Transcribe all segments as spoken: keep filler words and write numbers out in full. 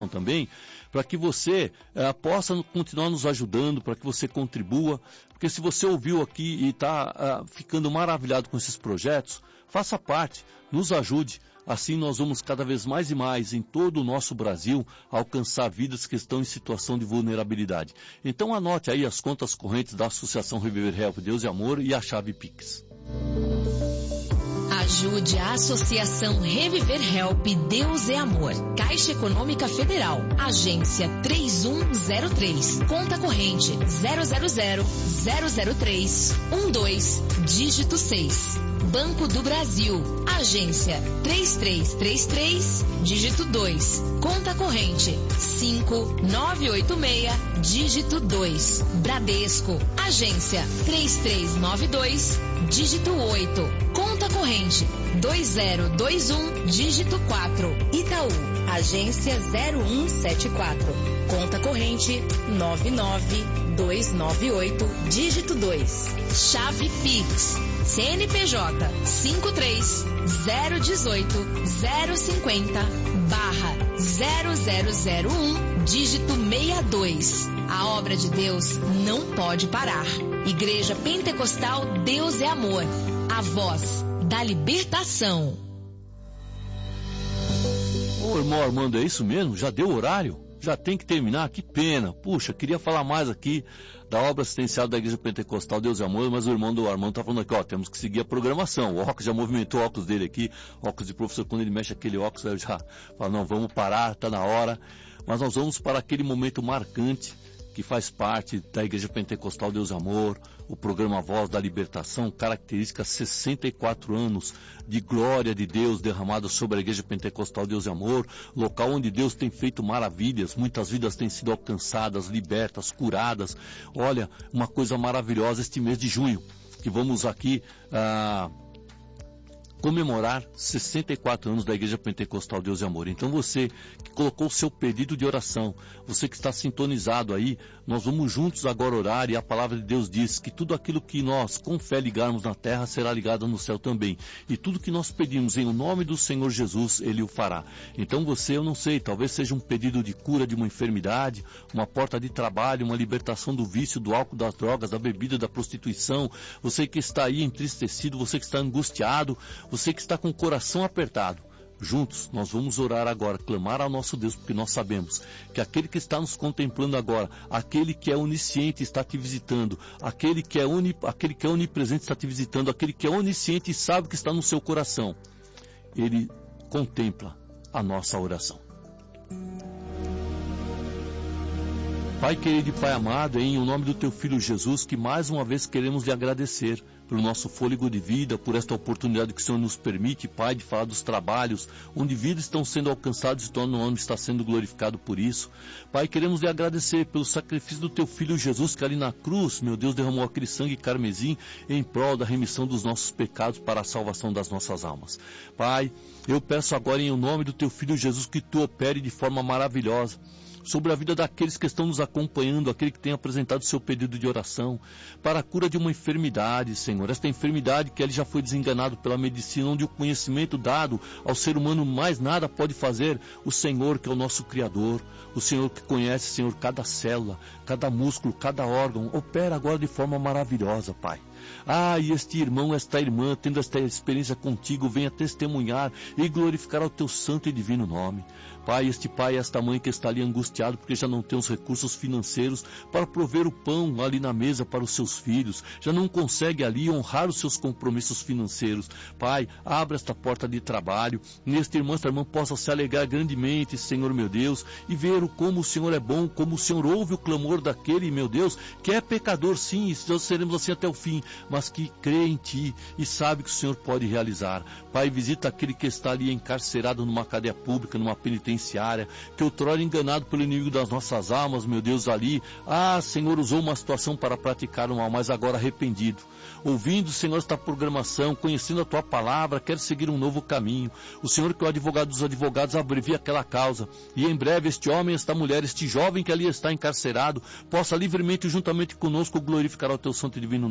também, para que você eh, possa continuar nos ajudando, para que você contribua, porque se você ouviu aqui e está ah, ficando maravilhado com esses projetos, faça parte, nos ajude, assim nós vamos cada vez mais e mais em todo o nosso Brasil alcançar vidas que estão em situação de vulnerabilidade. Então anote aí as contas correntes da Associação Reviver Help Deus e Amor e a chave Pix. Ajude a Associação Reviver Help Deus é Amor. Caixa Econômica Federal. Agência três um zero três. Conta corrente zero zero zero zero zero três um dois. Dígito seis. Banco do Brasil. Agência três três três três. Dígito dois. Conta corrente cinco nove oito seis. Dígito dois. Bradesco. Agência três três nove dois. Dígito oito. Conta corrente dois zero dois um, dígito quatro. Itaú, agência zero um sete quatro. Conta corrente nove nove dois nove oito, dígito dois. Chave Pix, C N P J cinco três zero um oito zero cinquenta barra zero zero zero um, dígito sessenta e dois. A obra de Deus não pode parar. Igreja Pentecostal Deus é Amor. A voz da libertação. Ô irmão Armando, é isso mesmo? Já deu horário? Já tem que terminar? Que pena. Puxa, queria falar mais aqui da obra assistencial da Igreja Pentecostal Deus é Amor, mas o irmão do Armando tá falando aqui, ó, temos que seguir a programação. O óculos já movimentou o óculos dele aqui, óculos de professor, quando ele mexe aquele óculos, eu já falo, não, vamos parar, tá na hora. Mas nós vamos para aquele momento marcante que faz parte da Igreja Pentecostal Deus Amor, o programa Voz da Libertação, característica sessenta e quatro anos de glória de Deus derramada sobre a Igreja Pentecostal Deus Amor, local onde Deus tem feito maravilhas, muitas vidas têm sido alcançadas, libertas, curadas. Olha, uma coisa maravilhosa este mês de junho, que vamos aqui ah, comemorar sessenta e quatro anos da Igreja Pentecostal Deus e Amor. Então você que colocou o seu pedido de oração, você que está sintonizado aí, nós vamos juntos agora orar, e a palavra de Deus diz que tudo aquilo que nós com fé ligarmos na terra será ligado no céu também. E tudo que nós pedimos em o nome do Senhor Jesus, Ele o fará. Então você, eu não sei, talvez seja um pedido de cura de uma enfermidade, uma porta de trabalho, uma libertação do vício, do álcool, das drogas, da bebida, da prostituição. Você que está aí entristecido, você que está angustiado, você que está com o coração apertado, juntos nós vamos orar agora, clamar ao nosso Deus, porque nós sabemos que aquele que está nos contemplando agora, aquele que é onisciente está te visitando, aquele que é, uni, aquele que é onipresente está te visitando, aquele que é onisciente e sabe que está no seu coração, ele contempla a nossa oração. Pai querido e Pai amado, é em o nome do Teu Filho Jesus que mais uma vez queremos lhe agradecer pelo nosso fôlego de vida, por esta oportunidade que o Senhor nos permite, Pai, de falar dos trabalhos, onde vidas estão sendo alcançadas e Teu nome está sendo glorificado por isso. Pai, queremos lhe agradecer pelo sacrifício do Teu Filho Jesus, que ali na cruz, meu Deus, derramou aquele sangue carmesim em prol da remissão dos nossos pecados para a salvação das nossas almas. Pai, eu peço agora em o nome do Teu Filho Jesus que Tu opere de forma maravilhosa sobre a vida daqueles que estão nos acompanhando, aquele que tem apresentado seu pedido de oração, para a cura de uma enfermidade, Senhor. Esta enfermidade que ele já foi desenganado pela medicina, onde o conhecimento dado ao ser humano mais nada pode fazer. O Senhor, que é o nosso Criador, o Senhor que conhece, Senhor, cada célula, cada músculo, cada órgão, opera agora de forma maravilhosa, Pai. Ah, e este irmão, esta irmã, tendo esta experiência contigo, venha testemunhar e glorificar ao Teu santo e divino nome. Pai, este pai e esta mãe que está ali angustiado porque já não tem os recursos financeiros para prover o pão ali na mesa para os seus filhos, já não consegue ali honrar os seus compromissos financeiros. Pai, abra esta porta de trabalho, neste irmão, esta irmã possa se alegrar grandemente, Senhor meu Deus, e ver como o Senhor é bom, como o Senhor ouve o clamor daquele, meu Deus, que é pecador sim, e nós seremos assim até o fim, mas que crê em Ti e sabe que o Senhor pode realizar. Pai, visita aquele que está ali encarcerado numa cadeia pública, numa penitenciária, que outrora enganado pelo inimigo das nossas almas, meu Deus, ali, ah, Senhor, usou uma situação para praticar o mal, mas agora arrependido, ouvindo, Senhor, esta programação, conhecendo a Tua palavra, quer seguir um novo caminho. O Senhor, que é o advogado dos advogados, abrevia aquela causa, e em breve este homem, esta mulher, este jovem que ali está encarcerado, possa livremente, juntamente conosco, glorificar ao Teu santo e divino nome.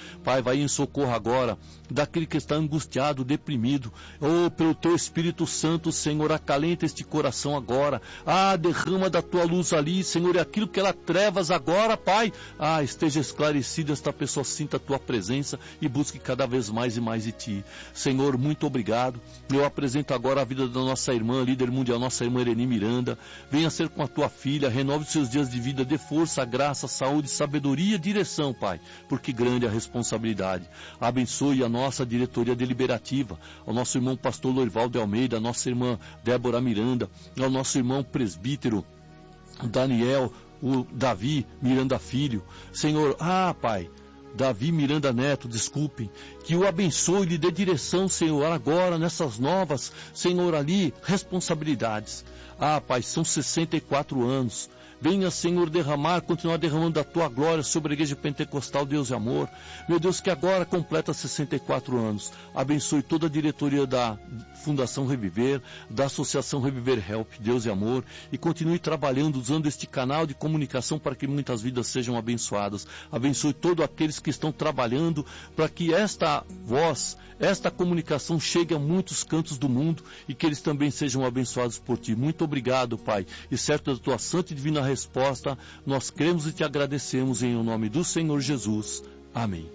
Pai, vai em socorro agora daquele que está angustiado, deprimido. Oh, pelo Teu Espírito Santo, Senhor, acalenta este coração agora. Ah, derrama da Tua luz ali, Senhor, e aquilo que ela trevas agora, Pai. Ah, esteja esclarecido, esta pessoa sinta a Tua presença e busque cada vez mais e mais de Ti. Senhor, muito obrigado. Eu apresento agora a vida da nossa irmã, líder mundial, nossa irmã Ereni Miranda. Venha ser com a Tua filha, renove os seus dias de vida, dê força, graça, saúde, sabedoria, direção, Pai, porque grande é a responsabilidade. Abençoe a nossa diretoria deliberativa, ao nosso irmão pastor Lorival de Almeida, a nossa irmã Débora Miranda, ao nosso irmão presbítero Daniel, o Davi Miranda Filho. Senhor, ah, Pai, Davi Miranda Neto, desculpem, que o abençoe e lhe dê direção, Senhor, agora nessas novas, Senhor, ali, responsabilidades. Ah, Pai, são sessenta e quatro anos. Venha, Senhor, derramar, continuar derramando da Tua glória sobre a Igreja Pentecostal Deus e Amor. Meu Deus, que agora completa sessenta e quatro anos. Abençoe toda a diretoria da Fundação Reviver, da Associação Reviver Help, Deus e Amor, e continue trabalhando, usando este canal de comunicação para que muitas vidas sejam abençoadas. Abençoe todos aqueles que estão trabalhando para que esta voz, esta comunicação chegue a muitos cantos do mundo e que eles também sejam abençoados por Ti. Muito obrigado, Pai, e certo da Tua santa e divina resposta, nós cremos e Te agradecemos em nome do Senhor Jesus. Amém.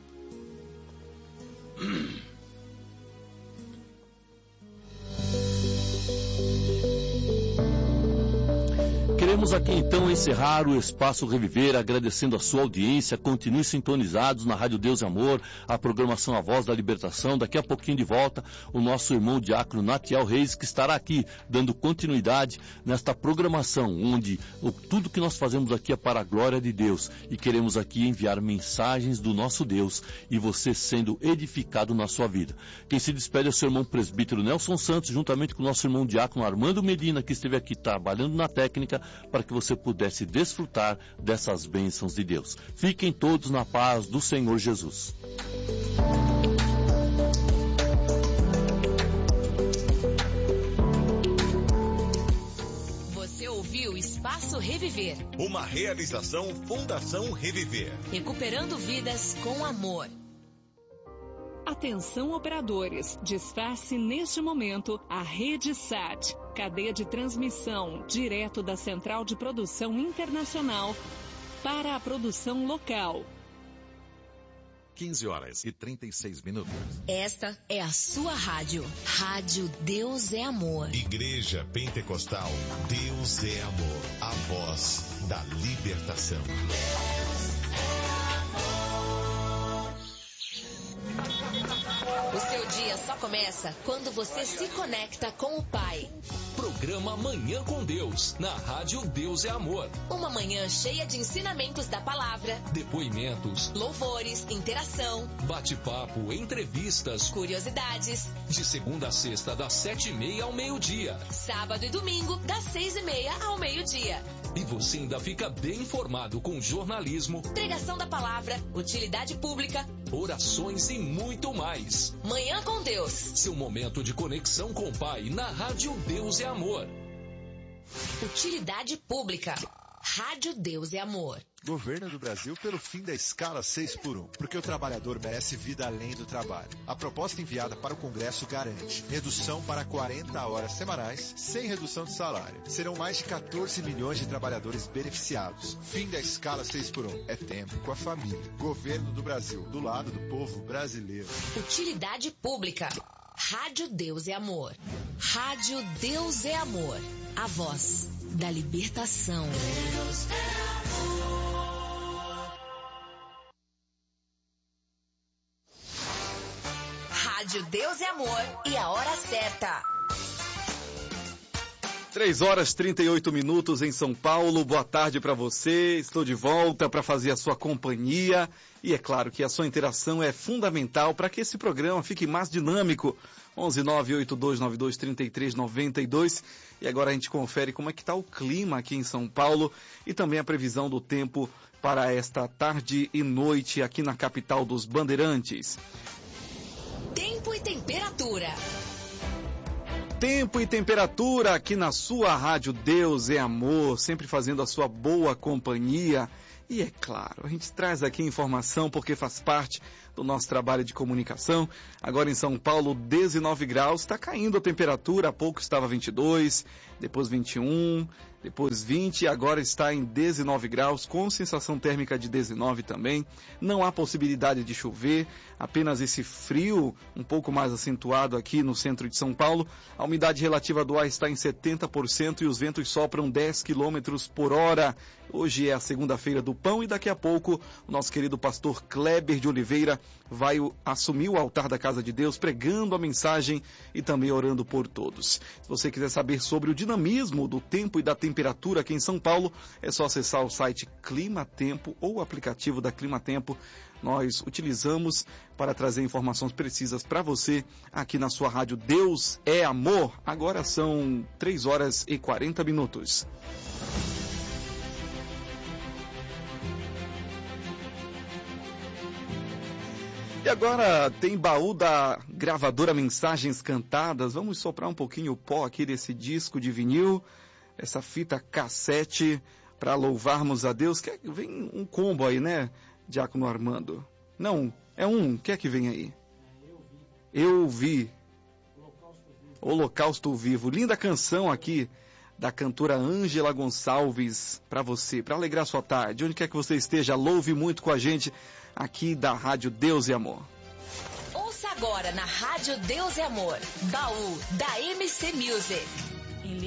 Queremos aqui então encerrar o Espaço Reviver, agradecendo a sua audiência. Continue sintonizados na Rádio Deus e Amor, a programação A Voz da Libertação. Daqui a pouquinho de volta, o nosso irmão diácono Natiel Reis, que estará aqui dando continuidade nesta programação, onde o, tudo que nós fazemos aqui é para a glória de Deus. E queremos aqui enviar mensagens do nosso Deus e você sendo edificado na sua vida. Quem se despede é o seu irmão presbítero Nelson Santos, juntamente com o nosso irmão diácono Armando Medina, que esteve aqui trabalhando na técnica, para que você pudesse desfrutar dessas bênçãos de Deus. Fiquem todos na paz do Senhor Jesus. Você ouviu Espaço Reviver. Uma realização Fundação Reviver. Recuperando vidas com amor. Atenção operadores, desface neste momento a Rede Sat, cadeia de transmissão direto da Central de Produção Internacional para a produção local. quinze horas e trinta e seis minutos. Esta é a sua rádio. Rádio Deus é Amor. Igreja Pentecostal Deus é Amor. A voz da libertação. O seu dia só começa quando você se conecta com o Pai. Programa Manhã com Deus, na Rádio Deus é Amor. Uma manhã cheia de ensinamentos da palavra, depoimentos, louvores, interação, bate-papo, entrevistas, curiosidades. De segunda a sexta, das sete e meia ao meio-dia. Sábado e domingo, das seis e meia ao meio-dia. E você ainda fica bem informado com jornalismo, pregação da palavra, utilidade pública, orações e muito mais. Manhã com Deus. Seu momento de conexão com o Pai na Rádio Deus é Amor. Utilidade pública. Rádio Deus é Amor. Governo do Brasil pelo fim da escala seis por um, porque o trabalhador merece vida além do trabalho. A proposta enviada para o Congresso garante redução para quarenta horas semanais, sem redução de salário. Serão mais de quatorze milhões de trabalhadores beneficiados. Fim da escala seis por um. É tempo com a família. Governo do Brasil, do lado do povo brasileiro. Utilidade pública. Rádio Deus é Amor. Rádio Deus é Amor. A voz da libertação. Deus é amor. Rádio Deus é Amor e a hora certa. três horas e trinta e oito minutos em São Paulo. Boa tarde para você. Estou de volta para fazer a sua companhia. E é claro que a sua interação é fundamental para que esse programa fique mais dinâmico. onze nove oito dois nove dois três três nove dois. E agora a gente confere como é que está o clima aqui em São Paulo e também a previsão do tempo para esta tarde e noite aqui na capital dos Bandeirantes. Tempo e temperatura. Tempo e temperatura aqui na sua Rádio Deus é Amor, sempre fazendo a sua boa companhia. E é claro, a gente traz aqui informação porque faz parte do nosso trabalho de comunicação. Agora em São Paulo, dezenove graus, está caindo a temperatura, há pouco estava vinte e dois, depois vinte e um, depois vinte, e agora está em dezenove graus, com sensação térmica de dezenove também. Não há possibilidade de chover, apenas esse frio um pouco mais acentuado aqui no centro de São Paulo. A umidade relativa do ar está em setenta por cento e os ventos sopram dez quilômetros por hora. Hoje é a segunda-feira do pão e daqui a pouco o nosso querido pastor Kleber de Oliveira vai assumir o altar da Casa de Deus, pregando a mensagem e também orando por todos. Se você quiser saber sobre o dinamismo do tempo e da temperatura aqui em São Paulo, é só acessar o site Clima Tempo ou o aplicativo da Clima Tempo. Nós utilizamos para trazer informações precisas para você aqui na sua rádio Deus é Amor. Agora são três horas e quarenta minutos. E agora tem baú da gravadora Mensagens Cantadas. Vamos soprar um pouquinho o pó aqui desse disco de vinil, essa fita cassete, para louvarmos a Deus. Quer que vem um combo aí, né, Diácono Armando? Não, é um. Quer que vem aí? Eu vi. Holocausto Vivo. Linda canção aqui da cantora Ângela Gonçalves para você, para alegrar sua tarde. Onde quer que você esteja, louve muito com a gente aqui da Rádio Deus e Amor. Ouça agora na Rádio Deus e Amor, baú da M C Music.